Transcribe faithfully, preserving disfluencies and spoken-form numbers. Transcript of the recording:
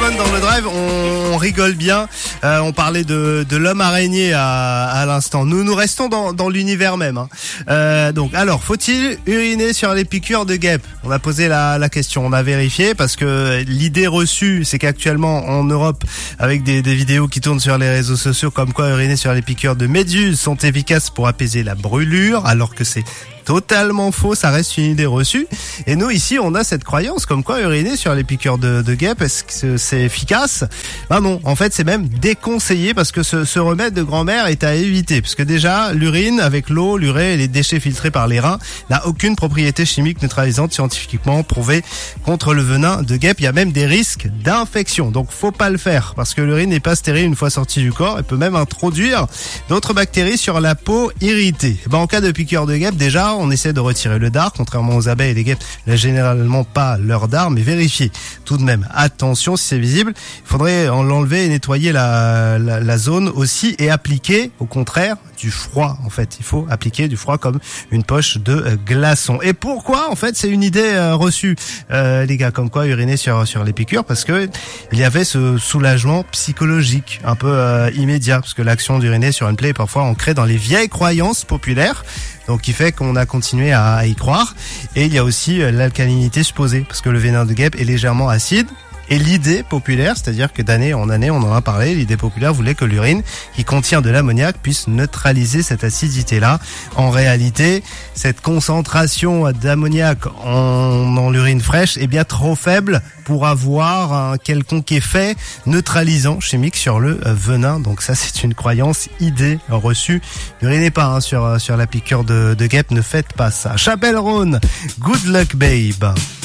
fun dans le drive, on, on rigole bien. Euh, on parlait de, de l'homme araignée à, à l'instant. Nous nous restons dans, dans l'univers même. Hein. Euh, donc, alors, faut-il uriner sur les piqûres de guêpes ? On a posé la, la question, on a vérifié parce que l'idée reçue, c'est qu'actuellement en Europe, avec des, des vidéos qui tournent sur les réseaux sociaux, comme quoi uriner sur les piqûres de méduses sont efficaces pour apaiser la brûlure, alors que c'est totalement faux, ça reste une idée reçue. Et nous, ici, on a cette croyance comme quoi uriner sur les piqûres de, de guêpes, est-ce que c'est efficace ? Ben non, en fait, c'est même déconseillé parce que ce, ce remède de grand-mère est à éviter. Parce que déjà, l'urine, avec l'eau, l'urée et les déchets filtrés par les reins, n'a aucune propriété chimique neutralisante scientifiquement prouvée contre le venin de guêpe. Il y a même des risques d'infection. Donc, faut pas le faire parce que l'urine n'est pas stérile une fois sortie du corps et peut même introduire d'autres bactéries sur la peau irritée. Ben, en cas de piqûre de guêpe, déjà, on essaie de retirer le dard, contrairement aux abeilles et les guêpes, il n'a généralement pas leur dard, mais vérifiez tout de même. Attention, si c'est visible, il faudrait l'enlever et nettoyer la, la, la zone aussi et appliquer, au contraire, du froid. En fait, il faut appliquer du froid comme une poche de glaçon. Et pourquoi ? En fait, c'est une idée euh, reçue, euh, les gars, comme quoi uriner sur sur les piqûres, parce que il y avait ce soulagement psychologique un peu euh, immédiat, parce que l'action d'uriner sur une plaie est parfois ancrée dans les vieilles croyances populaires. Donc, qui fait qu'on a continué à y croire. Et il y a aussi l'alcalinité supposée, parce que le venin de guêpe est légèrement acide. Et l'idée populaire, c'est-à-dire que d'année en année, on en a parlé, l'idée populaire voulait que l'urine, qui contient de l'ammoniac, puisse neutraliser cette acidité-là. En réalité, cette concentration d'ammoniac en, dans l'urine fraîche est bien trop faible pour avoir un quelconque effet neutralisant chimique sur le venin. Donc ça, c'est une croyance, idée reçue. N'urinez pas hein, sur, sur la piqûre de, de guêpe, ne faites pas ça. Chapelle Rhône, good luck babe.